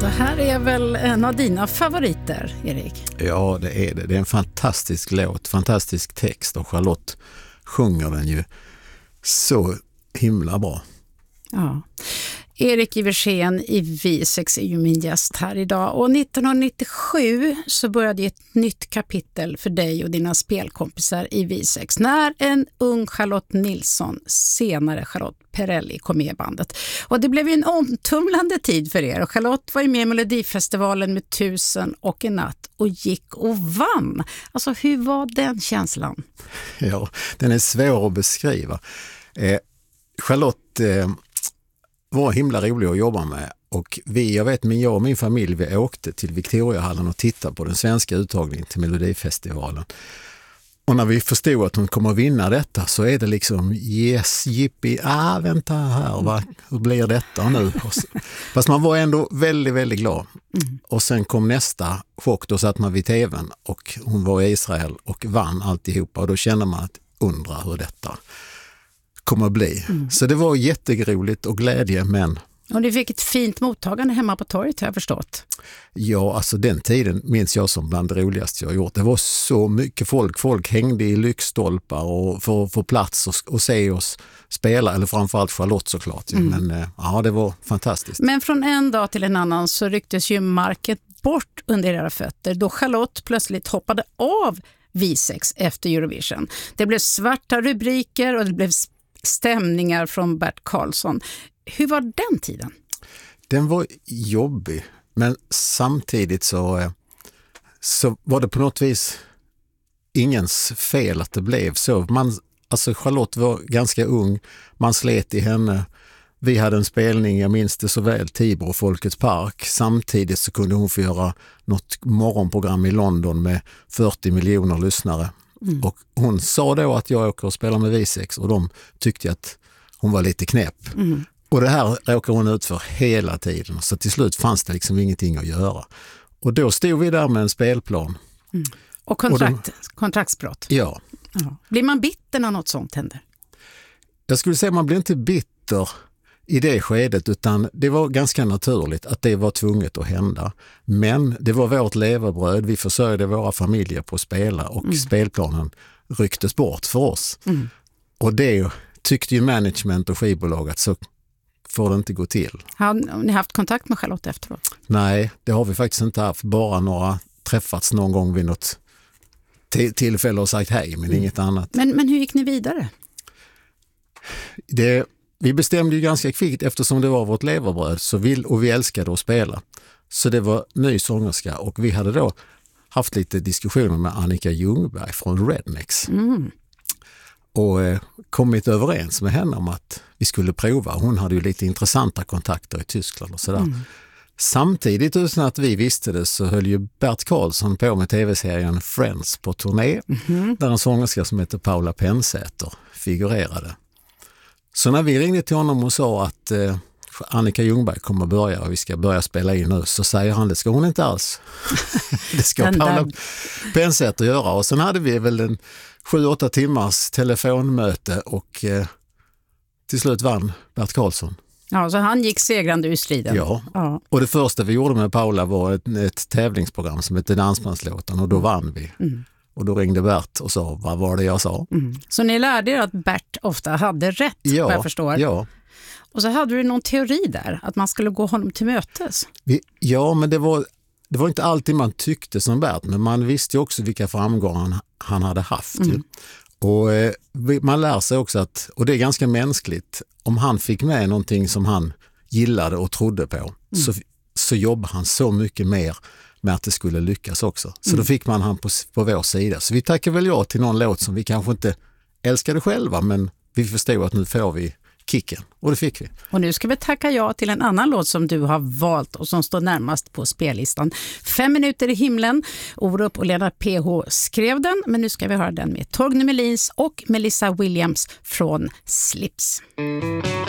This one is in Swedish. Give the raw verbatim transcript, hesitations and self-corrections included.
det här är väl en av dina favoriter, Erik? Ja, det är det. Det är en fantastisk låt, fantastisk text och Charlotte sjunger den ju så himla bra. Ja. Erik Iversén i V sex är ju min gäst här idag och nittonhundranittiosju så började ett nytt kapitel för dig och dina spelkompisar i V sex när en ung Charlotte Nilsson, senare Charlotte Perrelli, kom med i bandet. Och det blev ju en omtumlande tid för er och Charlotte var ju med i Melodifestivalen med Tusen och en natt och gick och vann. Alltså hur var den känslan? Ja, den är svår att beskriva. Eh, Charlotte eh, var himla rolig att jobba med och vi, jag vet, men jag och min familj, vi åkte till Victoriahallen och tittade på den svenska uttagningen till Melodifestivalen. Och när vi förstod att hon kommer att vinna detta så är det liksom yes, jippi, ah vänta här, va? Hur blir detta nu? Fast man var ändå väldigt, väldigt glad. Mm. Och sen kom nästa chock, då satt man vid tvn och hon var i Israel och vann alltihopa och då kände man att undra hur detta kommer att bli. Mm. Så det var jätteroligt och glädje, men... Och du fick ett fint mottagande hemma på torget, har jag förstått. Ja, alltså den tiden minns jag som bland det roligaste jag har gjort. Det var så mycket folk. Folk hängde i lyktstolpar och för att få plats och, och se oss spela, eller framförallt Charlotte såklart. Mm. Men ja, det var fantastiskt. Men från en dag till en annan så rycktes ju marken bort under era fötter då Charlotte plötsligt hoppade av V sex efter Eurovision. Det blev svarta rubriker och det blev stämningar från Bert Karlsson. Hur var den tiden? Den var jobbig, men samtidigt så, så var det på något vis ingens fel att det blev så. Man, alltså Charlotte var ganska ung, man slet i henne. Vi hade en spelning, jag minns det så väl, Tibro och Folkets park. Samtidigt så kunde hon få göra något morgonprogram i London med fyrtio miljoner lyssnare. Mm. Och hon sa då att jag åker och spelar med V sex och de tyckte att hon var lite knäpp. Mm. Och det här råkar hon ut för hela tiden. Så till slut fanns det liksom ingenting att göra. Och då stod vi där med en spelplan. Mm. Och kontrakt, och de, kontraktsbrott. Ja. ja. Blir man bitter när något sånt händer? Jag skulle säga att man blir inte bitter i det skedet, utan det var ganska naturligt att det var tvunget att hända. Men det var vårt levebröd. Vi försörjde våra familjer på att spela och mm. spelplanen rycktes bort för oss. Mm. Och det tyckte ju management och skivbolag att så får det inte gå till. Har ni haft kontakt med Charlotte efteråt? Nej, det har vi faktiskt inte haft. Bara några träffats någon gång vid något t- tillfälle och sagt hej, men mm. inget annat. Men, men hur gick ni vidare? Det, vi bestämde ju ganska kvickt eftersom det var vårt leverbröd så vill, och vi älskade att spela. Så det var ny sångerska och vi hade då haft lite diskussioner med Annika Ljungberg från Rednex. Mm. Och eh, kommit överens med henne om att vi skulle prova. Hon hade ju lite intressanta kontakter i Tyskland och sådär. Mm. Samtidigt utan att vi visste det så höll ju Bert Karlsson på med tv-serien Friends på turné. Mm. Där en sångerska som heter Paula Pensäter figurerade. Så när vi ringde till honom och sa att eh, Annika Ljungberg kommer börja och vi ska börja spela in nu, så säger han det ska hon inte alls. Det ska Paula Pensäter göra. Och sen hade vi väl en sju åtta timmars telefonmöte och eh, till slut vann Bert Karlsson. Ja, så han gick segrande ur striden. Ja, ja. Och det första vi gjorde med Paula var ett, ett tävlingsprogram som hette Dansbandslåten och då vann vi. Mm. Och då ringde Bert och sa, vad var det jag sa? Mm. Så ni lärde er att Bert ofta hade rätt, ja, vad jag förstår. Ja. Och så hade du någon teori där, att man skulle gå honom till mötes. Vi, ja, men det var, det var inte alltid man tyckte som Bert, men man visste ju också vilka framgångar han, han hade haft. Mm. Och eh, man lär sig också att, och det är ganska mänskligt, om han fick med någonting som han gillade och trodde på, mm. så, så jobbade han så mycket mer med att det skulle lyckas också. Så mm. då fick man han på, på vår sida. Så vi tackar väl ja till någon låt som vi kanske inte älskade själva, men vi förstod att nu får vi kicken. Och det fick vi. Och nu ska vi tacka ja till en annan låt som du har valt och som står närmast på spellistan. Fem minuter i himlen. Orup och Lena P H skrev den, men nu ska vi höra den med Torgny Melins och Melissa Williams från Slips.